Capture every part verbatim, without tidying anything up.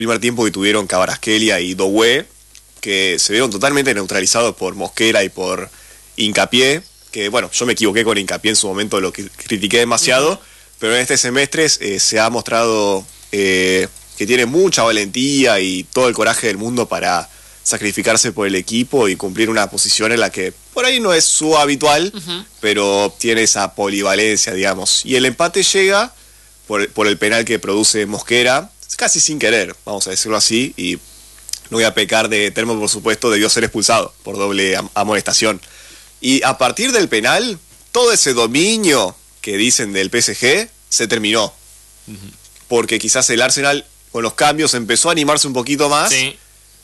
primer tiempo que tuvieron Kvaratskhelia y Doué, que se vieron totalmente neutralizados por Mosquera y por Hincapié, que bueno, yo me equivoqué con Hincapié en su momento, lo que critiqué demasiado, uh-huh. pero en este semestre eh, se ha mostrado eh, que tiene mucha valentía y todo el coraje del mundo para sacrificarse por el equipo y cumplir una posición en la que por ahí no es su habitual, uh-huh. pero tiene esa polivalencia, digamos. Y el empate llega por, por el penal que produce Mosquera, casi sin querer, vamos a decirlo así, y no voy a pecar de termo, por supuesto, debió ser expulsado por doble amonestación. Y a partir del penal, todo ese dominio que dicen del P S G se terminó. Uh-huh. Porque quizás el Arsenal, con los cambios, empezó a animarse un poquito más. Sí.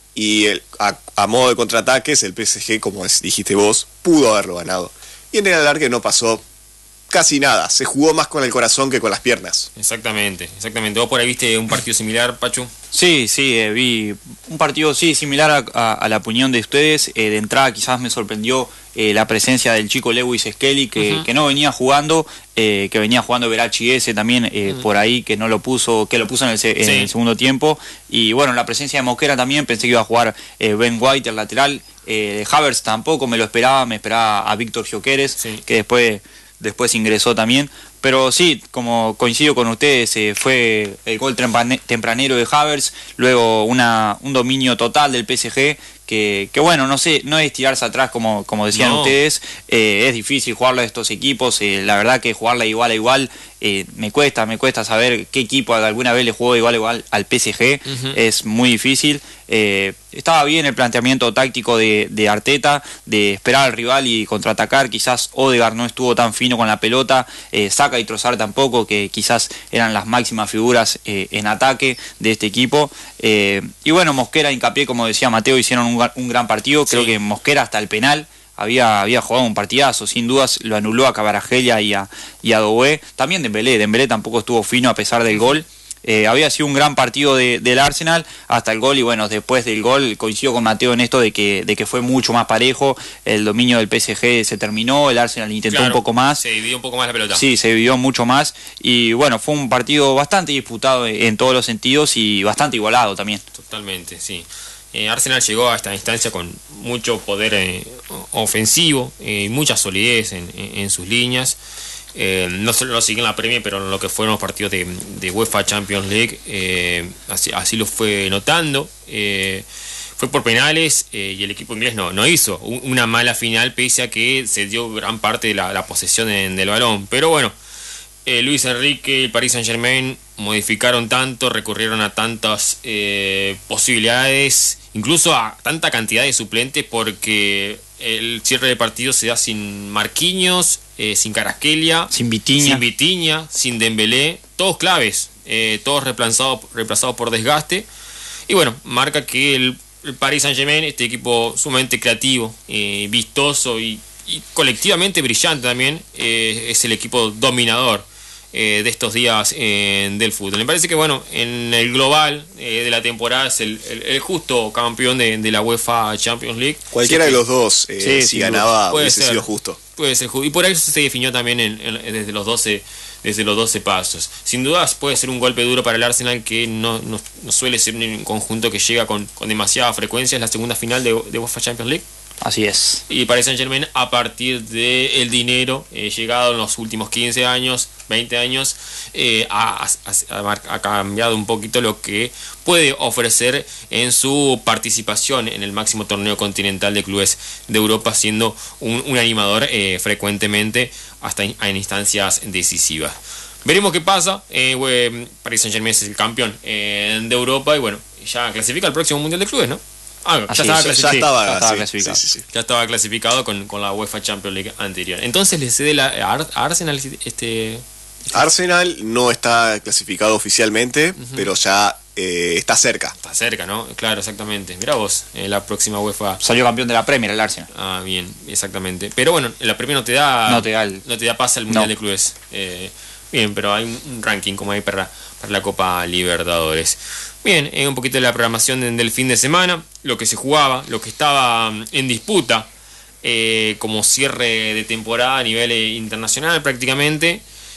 Y el, a, a modo de contraataques, el P S G, como es, dijiste vos, pudo haberlo ganado. Y en el alargue no pasó casi nada. Se jugó más con el corazón que con las piernas. Exactamente, exactamente. ¿Vos por ahí viste un partido similar, Pachu? Sí, sí, eh, vi un partido sí similar a, a, a la opinión de ustedes. Eh, de entrada quizás me sorprendió eh, la presencia del chico Lewis Skelly, que, uh-huh. que no venía jugando, eh, que venía jugando Veracci ese también eh, uh-huh. por ahí, que no lo puso, que lo puso en el, en sí. el segundo tiempo. Y bueno, la presencia de Mosquera también, pensé que iba a jugar eh, Ben White, el lateral. Eh, Havertz tampoco me lo esperaba, me esperaba a Víctor Gyökeres, sí. que después... después ingresó también, pero sí, como coincido con ustedes, eh, fue el gol tempranero de Havertz, luego una, un dominio total del P S G, que, que bueno, no sé, no es tirarse atrás como, como decían no. ustedes, eh, es difícil jugarlo a estos equipos, eh, la verdad que jugarla igual a igual, eh, me cuesta, me cuesta saber qué equipo alguna vez le jugó igual a igual al P S G, uh-huh. es muy difícil. Eh, estaba bien el planteamiento táctico de, de Arteta, de esperar al rival y contraatacar. Quizás Odegaard no estuvo tan fino con la pelota, eh, Saka y Trossard tampoco, que quizás eran las máximas figuras eh, en ataque de este equipo. Eh, y bueno, Mosquera, Hincapié, como decía Mateo, hicieron un, un gran partido. Creo sí. que Mosquera hasta el penal había, había jugado un partidazo, sin dudas lo anuló a Kvaratskhelia y a, y a Doué. También Dembélé, Dembélé tampoco estuvo fino a pesar del gol. Eh, había sido un gran partido de, del Arsenal hasta el gol, y bueno, después del gol coincido con Mateo en esto de que, de que fue mucho más parejo, el dominio del P S G se terminó, el Arsenal intentó claro, un poco más. Se dividió un poco más la pelota. Sí, se dividió mucho más y bueno, fue un partido bastante disputado en todos los sentidos y bastante igualado también. Totalmente, sí. Eh, Arsenal llegó a esta instancia con mucho poder eh, ofensivo y eh, mucha solidez en, en, en sus líneas. Eh, no solo lo siguen en la Premier, pero en lo que fueron los partidos de, de UEFA Champions League, eh, así, así lo fue notando. Eh, fue por penales eh, y el equipo inglés no, no hizo una mala final, pese a que se dio gran parte de la, la posesión en, del balón. Pero bueno, eh, Luis Enrique, el Paris Saint-Germain modificaron tanto, recurrieron a tantas eh, posibilidades, incluso a tanta cantidad de suplentes, porque el cierre de partido se da sin Marquinhos, eh, sin Kvaratskhelia, sin Vitinha, sin, Vitinha, sin Dembélé, todos claves, eh, todos reemplazados, reemplazados por desgaste. Y bueno, marca que el, el Paris Saint-Germain, este equipo sumamente creativo, eh, vistoso y, y colectivamente brillante también, eh, es el equipo dominador eh, de estos días eh, del fútbol. Me parece que bueno, en el global eh, de la temporada es el, el, el justo campeón de, de la UEFA Champions League. Cualquiera sí, de los dos, eh, sí, si ganaba, hubiese ser, sido justo. Puede ser justo. Y por eso se definió también en, en, desde los doce desde los doce pasos. Sin dudas puede ser un golpe duro para el Arsenal, que no, no, no suele ser un conjunto que llega con, con demasiada frecuencia. Es la segunda final de, de UEFA Champions League. Así es. Y para Saint-Germain, a partir del dinero eh, llegado en los últimos quince años, veinte años, eh, ha, ha, ha cambiado un poquito lo que puede ofrecer en su participación en el máximo torneo continental de clubes de Europa, siendo un, un animador eh, frecuentemente hasta in, en instancias decisivas. Veremos qué pasa. eh, Paris Saint-Germain es el campeón eh, de Europa y bueno, ya clasifica al próximo Mundial de Clubes, ¿no? Ah, ya, estaba ya, ya estaba, ya estaba sí, clasificado. Sí, sí, sí. Ya estaba clasificado con, con la UEFA Champions League anterior. Entonces le cede la, a Arsenal este, este... Arsenal no está clasificado oficialmente, uh-huh. pero ya eh, está cerca. Está cerca, ¿no? Claro, exactamente. Mirá vos, eh, la próxima UEFA. Salió campeón de la Premier el Arsenal. Ah, bien, exactamente. Pero bueno, la Premier no te da. No te da, el... no te da pase al Mundial no. de Clubes. Eh, bien, pero hay un ranking como hay para, para la Copa Libertadores. Bien, eh, un poquito de la programación de, del fin de semana, lo que se jugaba, lo que estaba en disputa eh, como cierre de temporada a nivel eh, internacional prácticamente.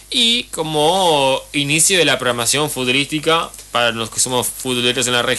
Y como inicio de la programación futbolística para los que somos futboleros en la región,